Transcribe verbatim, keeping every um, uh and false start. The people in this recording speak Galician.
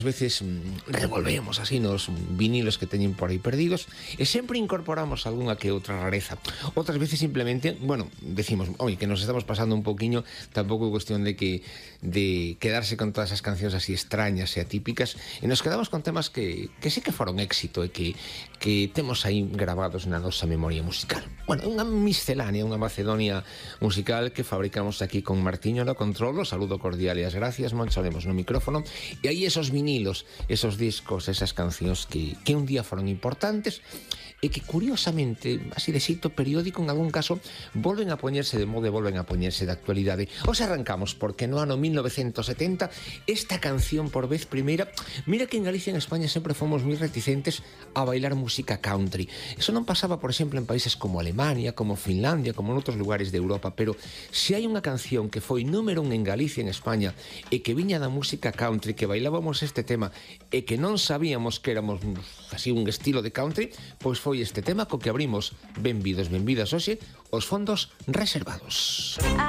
veces mm, revolvemos así nos vinilos que teñen por aí perdidos e sempre incorporamos algunha que outra rareza. Outras veces simplemente, bueno, decimos, oi, que nos estamos pasando un poquinho, tampouco é cuestión de que de quedarse con todas as cancións así extrañas e atípicas, e nos quedamos con temas que, que sí que foron éxito e que, que temos aí grabados na nosa memoria musical. Bueno, unha miscelánea, unha macedonia musical que fabricamos aquí con Martiño no control, o saludo cordial e as gracias, Moncharemos no micrófono, e aí esos vinilos, esos discos, esas cancións que, que un día foron importantes e que curiosamente, así de xeito periódico en algún caso, volven a poñerse de moda e volven a poñerse de actualidade. Os arrancamos porque no ano mil novecentos setenta esta canción por vez primeira, mira que en Galicia e en España sempre fomos moi reticentes a bailar música country. Eso non pasaba, por exemplo, en países como Alemania, como Finlandia, como en outros lugares de Europa, pero se hai unha canción que foi número un en Galicia e en España e que viña da música country, que bailábamos este tema e que non sabíamos que éramos así un estilo de country, pois foi este tema co que abrimos Benvidos, benvidas hoxe, os fondos reservados.